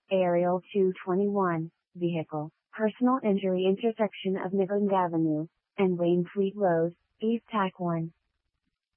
Aerial 221, Vehicle, Personal Injury Intersection of Midland Avenue, and Wainfleet Road, East TAC 1.